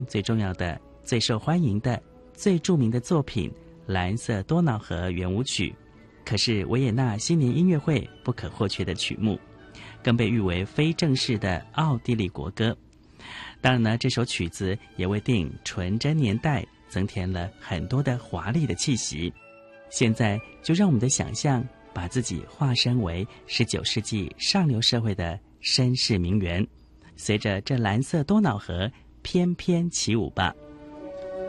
最重要的、最受欢迎的、最著名的作品《蓝色多瑙河圆舞曲》，可是维也纳新年音乐会不可或缺的曲目，更被誉为非正式的奥地利国歌。当然呢，这首曲子也为电影《纯真年代》增添了很多的华丽的气息。现在就让我们的想象把自己化身为19世纪上流社会的绅士名媛，随着这蓝色多瑙河翩翩起舞吧。